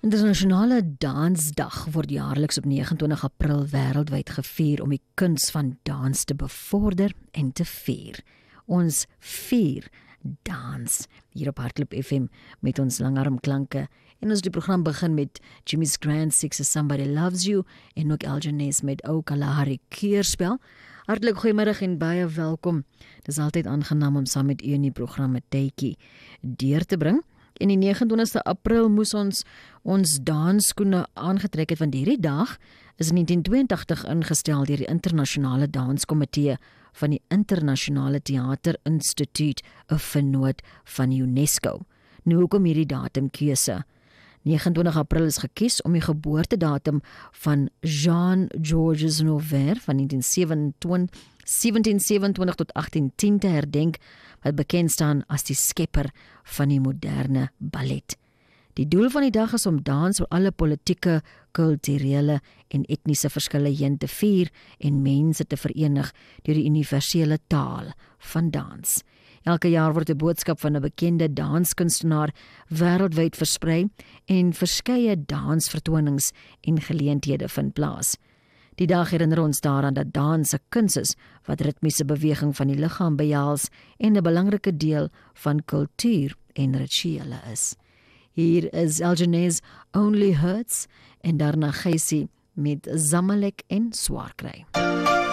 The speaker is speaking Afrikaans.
Internasionale Dansdag word jaarliks op 29 April wêreldwyd gevier om die kuns van dans te bevorder en te vier. Ons vier dans hier op Hartklop FM met ons langarmklanke. En ons die program begin met Jimmy's Grand Six as Somebody Loves You en ook Algenes met O Kalahari Keerspel. Hartlik goeiemiddag en baie welkom. Dit is altyd aangenaam om saam met u in die program 'n tydjie deur te bring. En die 29ste April moes ons dansskoene aangetrek het, want hierdie dag is in 1982 ingestel deur die internasionale danskomitee van die Internasionale Theater Instituut, 'n vennoot van UNESCO. Nou hoekom hierdie datumkeuse? 29 April is gekies om die geboortedatum van Jean-Georges Noverre van 1727 tot 1810 te herdenk, wat bekend staan as die skepper van die moderne ballet. Die doel van die dag is om dans oor alle politieke, kulturele en etniese verskille heen te vier en mense te verenig deur die universele taal van dans. Elke jaar word 'n boodskap van 'n bekende danskunstenaar wêreldwyd versprei en verskeie dansvertonings en geleenthede vind plaas. Die dag herinner ons daaraan dat dans 'n kuns is wat ritmiese beweging van die liggaam behels en 'n belangrike deel van kultuur en rituele is. Hier is Algenes Only Hurts en daarna Gysie met Zamalek en Swaarkry.